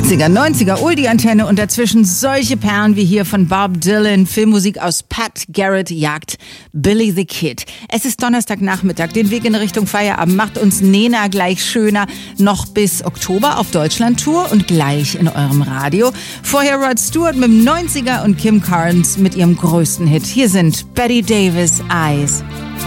80er, 90er, Oldie-Antenne und dazwischen solche Perlen wie hier von Bob Dylan. Filmmusik aus Pat Garrett jagt Billy the Kid. Es ist Donnerstagnachmittag, den Weg in Richtung Feierabend macht uns Nena gleich schöner. Noch bis Oktober auf Deutschland-Tour und gleich in eurem Radio. Vorher Rod Stewart mit dem 90er und Kim Carnes mit ihrem größten Hit. Hier sind Betty Davis Eyes.